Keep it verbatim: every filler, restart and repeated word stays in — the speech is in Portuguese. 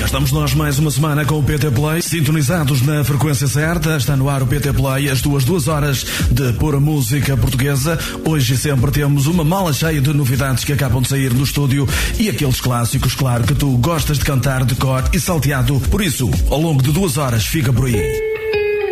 estamos nós mais uma semana com o P T Play, sintonizados na frequência certa. Está no ar o P T Play, as tuas duas horas de pura música portuguesa. Hoje sempre temos uma mala cheia de novidades que acabam de sair no estúdio e aqueles clássicos, claro, que tu gostas de cantar de cor e salteado. Por isso, ao longo de duas horas, fica por aí.